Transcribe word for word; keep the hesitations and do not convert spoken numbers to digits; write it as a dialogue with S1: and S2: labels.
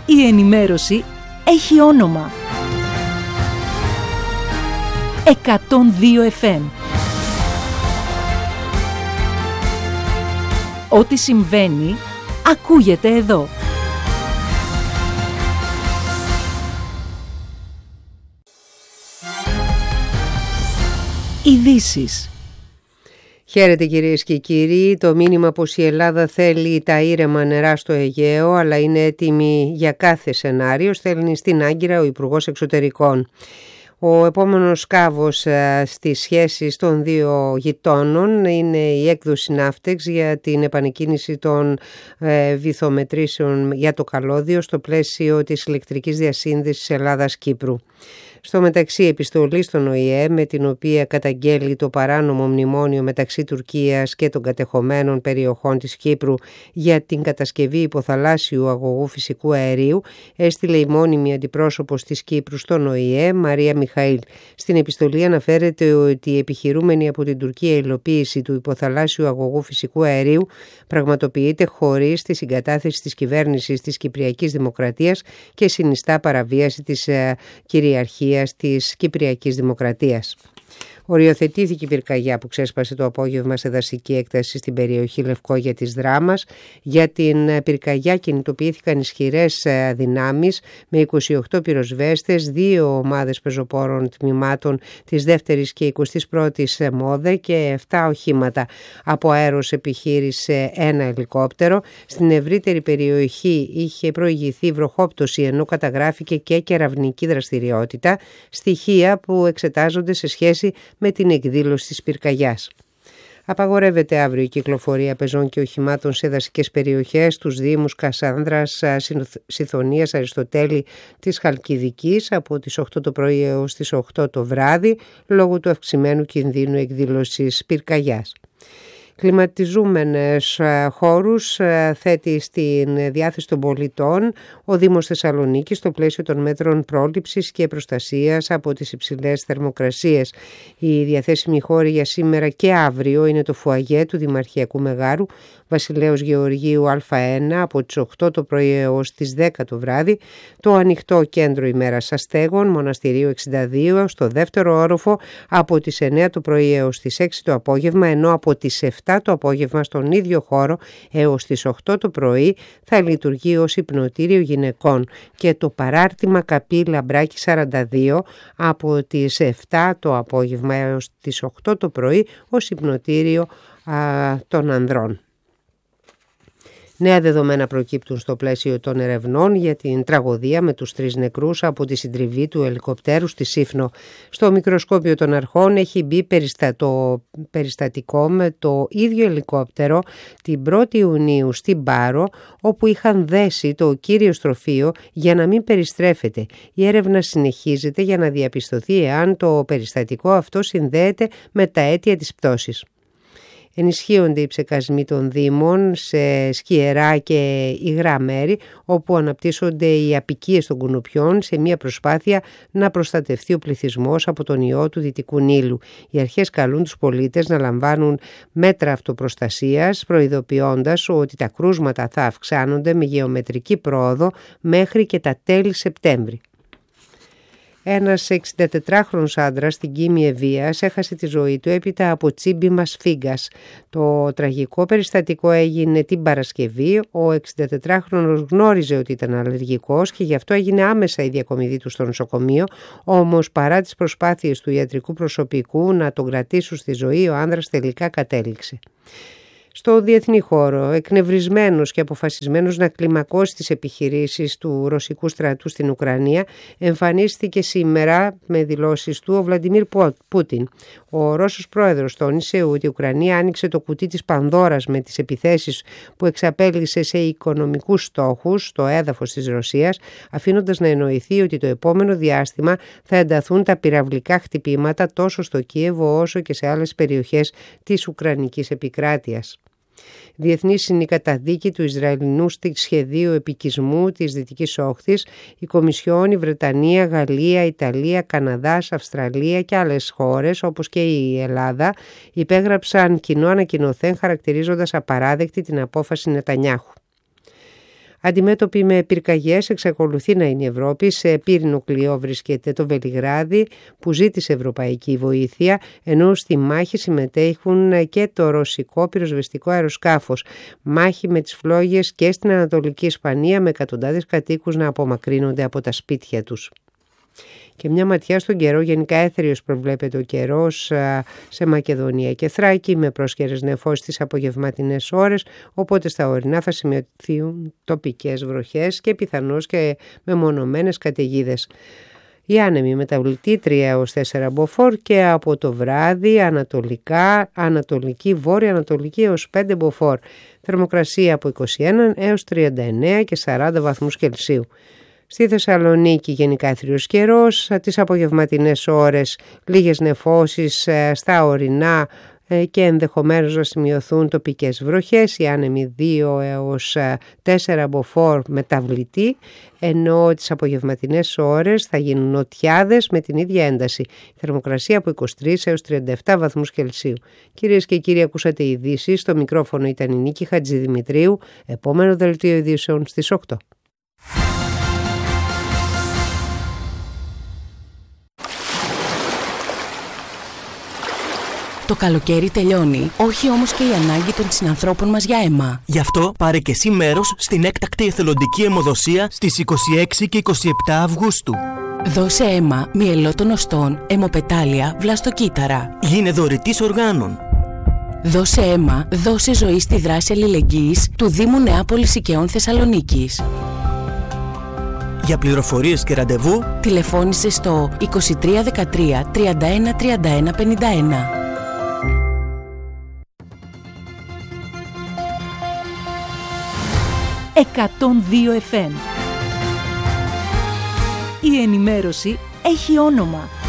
S1: Η ενημέρωση έχει όνομα. εκατόν δύο εφ εμ. Ό,τι συμβαίνει, ακούγεται εδώ. Ειδήσεις.
S2: Χαίρετε κυρίες και κύριοι. Το μήνυμα πως η Ελλάδα θέλει τα ήρεμα νερά στο Αιγαίο, αλλά είναι έτοιμη για κάθε σενάριο, στέλνει στην Άγκυρα ο Υπουργός Εξωτερικών. Ο επόμενος σκάβος στις σχέσεις των δύο γειτόνων είναι η έκδοση Ναύτεξ για την επανεκκίνηση των ε, βυθομετρήσεων για το καλώδιο στο πλαίσιο της ηλεκτρικής διασύνδεσης Ελλάδας-Κύπρου. Στο μεταξύ, επιστολή στον Ο Η Ε με την οποία καταγγέλει το παράνομο μνημόνιο μεταξύ Τουρκίας και των κατεχομένων περιοχών της Κύπρου για την κατασκευή υποθαλάσσιου αγωγού φυσικού αερίου, έστειλε η μόνιμη αντιπρόσωπος της Κύπρου στον Ο Η Ε, Μαρία Μιχαήλ. Στην επιστολή αναφέρεται ότι η επιχειρούμενη από την Τουρκία υλοποίηση του υποθαλάσσιου αγωγού φυσικού αερίου πραγματοποιείται χωρίς τη συγκατάθεση της κυβέρνησης της Κυπριακής Δημοκρατίας και συνιστά παραβίαση της ε, κυριαρχίας της Κυπριακής Δημοκρατίας. Οριοθετήθηκε η πυρκαγιά που ξέσπασε το απόγευμα σε δασική έκταση στην περιοχή Λευκόγια της Δράμας. Για την πυρκαγιά κινητοποιήθηκαν ισχυρές δυνάμεις με είκοσι οκτώ πυροσβέστες, δύο ομάδες πεζοπόρων τμήματων της δεύτερης και εικοστής πρώτης ΜΟΔΕ και επτά οχήματα. Από αέρος επιχείρησε ένα ελικόπτερο. Στην ευρύτερη περιοχή είχε προηγηθεί βροχόπτωση, ενώ καταγράφηκε και κεραυνική δραστηριότητα, στοιχεία που εξετάζονται σε σχέση με την εκδήλωση της πυρκαγιάς. Απαγορεύεται αύριο η κυκλοφορία πεζών και οχημάτων σε δασικές περιοχές στους Δήμους Κασάνδρας, Συθωνίας, Αριστοτέλη της Χαλκιδικής από τις οκτώ το πρωί έως τις οκτώ το βράδυ, λόγω του αυξημένου κινδύνου εκδήλωσης πυρκαγιάς. Κλιματιζούμενες χώρους θέτει στην διάθεση των πολιτών ο Δήμος Θεσσαλονίκης στο πλαίσιο των μέτρων πρόληψης και προστασίας από τις υψηλές θερμοκρασίες. Οι διαθέσιμοι χώροι για σήμερα και αύριο είναι το φουαγέ του Δημαρχιακού Μεγάρου Βασιλέως Γεωργίου Α1 από τις οκτώ το πρωί έως τις δέκα το βράδυ, το ανοιχτό κέντρο ημέρας αστέγων Μοναστηρίου εξήντα δύο στο δεύτερο όροφο από τις εννέα το πρωί έως τις έξι το απόγευμα, ενώ από τις επτά το απόγευμα στον ίδιο χώρο έως τις οκτώ το πρωί θα λειτουργεί ως υπνοτήριο γυναικών, και το παράρτημα Καπή Λαμπράκη σαράντα δύο από τις επτά το απόγευμα έως τις οκτώ το πρωί ως υπνοτήριο α, των ανδρών. Νέα δεδομένα προκύπτουν στο πλαίσιο των ερευνών για την τραγωδία με τους τρεις νεκρούς από τη συντριβή του ελικοπτέρου στη Σύφνο. Στο μικροσκόπιο των αρχών έχει μπει περιστατο... περιστατικό με το ίδιο ελικόπτερο την πρώτη Ιουνίου στην Πάρο, όπου είχαν δέσει το κύριο στροφείο για να μην περιστρέφεται. Η έρευνα συνεχίζεται για να διαπιστωθεί εάν το περιστατικό αυτό συνδέεται με τα αίτια της πτώσης. Ενισχύονται οι ψεκασμοί των Δήμων σε σκιερά και υγρά μέρη, όπου αναπτύσσονται οι αποικίες των κουνουπιών σε μια προσπάθεια να προστατευτεί ο πληθυσμός από τον ιό του Δυτικού Νείλου. Οι αρχές καλούν τους πολίτες να λαμβάνουν μέτρα αυτοπροστασίας, προειδοποιώντας ότι τα κρούσματα θα αυξάνονται με γεωμετρική πρόοδο μέχρι και τα τέλη Σεπτέμβρη. Ένας εξηντατετράχρονος άντρας στην Κίμη Ευβοίας έχασε τη ζωή του έπειτα από τσίμπημα σφίγγας. Το τραγικό περιστατικό έγινε την Παρασκευή. Ο εξηντατετράχρονος γνώριζε ότι ήταν αλλεργικός και γι' αυτό έγινε άμεσα η διακομιδή του στο νοσοκομείο, όμως παρά τις προσπάθειες του ιατρικού προσωπικού να τον κρατήσουν στη ζωή, ο άνδρας τελικά κατέληξε. Στο διεθνή χώρο, εκνευρισμένος και αποφασισμένος να κλιμακώσει τις επιχειρήσεις του ρωσικού στρατού στην Ουκρανία, εμφανίστηκε σήμερα με δηλώσεις του ο Βλαντιμίρ Πούτιν. Ο Ρώσος πρόεδρος τόνισε ότι η Ουκρανία άνοιξε το κουτί της Πανδώρας με τις επιθέσεις που εξαπέλυσε σε οικονομικούς στόχους στο έδαφος της Ρωσίας, αφήνοντας να εννοηθεί ότι το επόμενο διάστημα θα ενταθούν τα πυραυλικά χτυπήματα τόσο στο Κίεβο όσο και σε άλλες περιοχές της Ουκρανικής επικράτειας. Διεθνής είναι η καταδίκη του Ισραηλινού σχεδίου επικισμού της Δυτικής Όχθης. Η Κομισιόν, η Βρετανία, Γαλλία, Ιταλία, Καναδάς, Αυστραλία και άλλες χώρες όπως και η Ελλάδα υπέγραψαν κοινό ανακοινωθέν χαρακτηρίζοντας απαράδεκτη την απόφαση Νετανιάχου. Αντιμέτωπη με πυρκαγιές εξακολουθεί να είναι η Ευρώπη. Σε πύρινο κλειό βρίσκεται το Βελιγράδι που ζήτησε ευρωπαϊκή βοήθεια, ενώ στη μάχη συμμετέχουν και το ρωσικό πυροσβεστικό αεροσκάφος. Μάχη με τις φλόγες και στην Ανατολική Ισπανία, με εκατοντάδες κατοίκους να απομακρύνονται από τα σπίτια τους. Και μια ματιά στον καιρό. Γενικά έθριος προβλέπεται ο καιρός σε Μακεδονία και Θράκη, με πρόσχερες νεφώσεις στις απογευματινές ώρες, οπότε στα ορεινά θα σημειωθούν τοπικές βροχές και πιθανώς και μεμονωμένες καταιγίδες. Η άνεμη μεταβλητή τρία έως τέσσερα μποφόρ και από το βράδυ ανατολικά, ανατολική, βόρεια ανατολική έως πέντε μποφόρ. Θερμοκρασία από είκοσι ένα έως τριάντα εννέα και σαράντα βαθμούς Κελσίου. Στη Θεσσαλονίκη γενικά έθριος καιρός, τις απογευματινές ώρες λίγες νεφώσεις στα ορεινά και ενδεχομένως να σημειωθούν τοπικές βροχές. Οι άνεμοι δύο έως τέσσερα μποφόρ μεταβλητή, ενώ τις απογευματινές ώρες θα γίνουν νοτιάδες με την ίδια ένταση. Η θερμοκρασία από είκοσι τρία έως τριάντα επτά βαθμούς Κελσίου. Κυρίες και κύριοι, ακούσατε ειδήσεις. Στο μικρόφωνο ήταν η Νίκη Χατζηδημητρίου. Επόμενο δελτίο ειδήσεων στις οκτώ.
S1: Το καλοκαίρι τελειώνει, όχι όμως και η ανάγκη των συνανθρώπων μας για αίμα.
S3: Γι' αυτό πάρε και εσύ μέρος στην έκτακτη εθελοντική αιμοδοσία στις είκοσι έξι και είκοσι επτά Αυγούστου.
S1: Δώσε αίμα μυελό των οστών, αιμοπετάλια, βλαστοκύτταρα.
S3: Γίνε δωρητής οργάνων.
S1: Δώσε αίμα, δώσε ζωή στη δράση αλληλεγγύης του Δήμου Νεάπολης Οικαιών Θεσσαλονίκης.
S3: Για πληροφορίες και ραντεβού
S1: τηλεφώνησε στο είκοσι τρία δεκατρία τριάντα ένα τριάντα ένα πενήντα ένα. εκατόν δύο εφ εμ. Η ενημέρωση έχει όνομα.